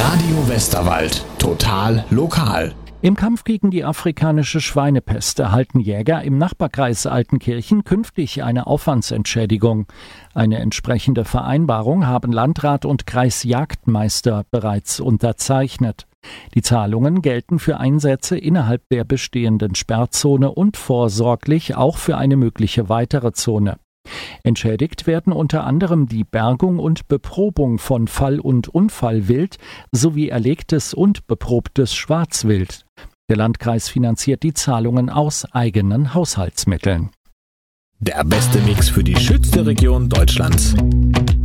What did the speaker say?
Radio Westerwald. Total lokal. Im Kampf gegen die afrikanische Schweinepest erhalten Jäger im Nachbarkreis Altenkirchen künftig eine Aufwandsentschädigung. Eine entsprechende Vereinbarung haben Landrat und Kreisjagdmeister bereits unterzeichnet. Die Zahlungen gelten für Einsätze innerhalb der bestehenden Sperrzone und vorsorglich auch für eine mögliche weitere Zone. Entschädigt werden unter anderem die Bergung und Beprobung von Fall- und Unfallwild sowie erlegtes und beprobtes Schwarzwild. Der Landkreis finanziert die Zahlungen aus eigenen Haushaltsmitteln. Der beste Mix für die schönste Region Deutschlands.